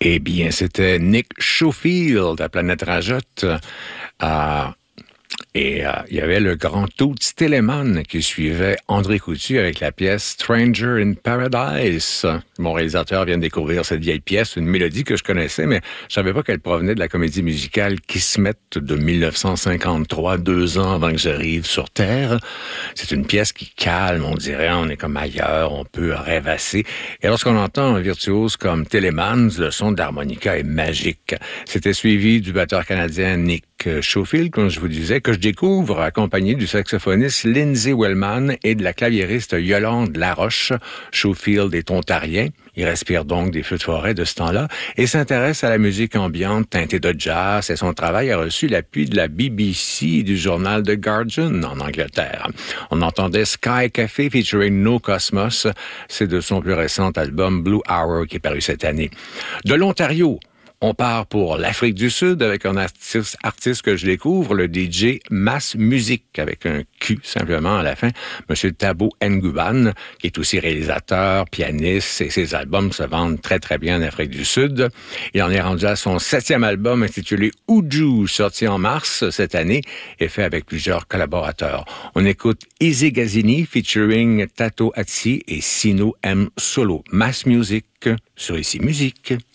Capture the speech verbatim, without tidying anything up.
Eh bien, c'était Nick Schofield à Planète Rajotte. Euh, et euh, il y avait le grand Toots Telemann qui suivait André Coutu avec la pièce Stranger in Paradise. Mon réalisateur vient de découvrir cette vieille pièce, une mélodie que je connaissais, mais je savais pas qu'elle provenait de la comédie musicale Kismet de dix-neuf cent cinquante-trois, deux ans avant que j'arrive sur Terre. C'est une pièce qui calme, on dirait, on est comme ailleurs, on peut rêvasser. Et lorsqu'on entend un virtuose comme Telemann, le son de l'harmonica est magique. C'était suivi du batteur canadien Nick Schofield, comme je vous disais, que je découvre accompagné du saxophoniste Lindsay Wellman et de la claviériste Yolande Laroche. Schofield est ontarien. Il respire donc des feux de forêt de ce temps-là et s'intéresse à la musique ambiante teintée de jazz et son travail a reçu l'appui de la B B C et du journal The Guardian en Angleterre. On entendait Sky Café featuring No Cosmos. C'est de son plus récent album Blue Hour qui est paru cette année. De l'Ontario, on part pour l'Afrique du Sud avec un artiste, artiste que je découvre, le D J Mass Music, avec un Q simplement à la fin, Monsieur Thabo Nguban, qui est aussi réalisateur, pianiste, et ses albums se vendent très très bien en Afrique du Sud. Il en est rendu à son septième album intitulé Uju, sorti en mars cette année, et fait avec plusieurs collaborateurs. On écoute Easy Gazini featuring Tato Atsi et Sino M Solo. Mass Music sur Ici Musique.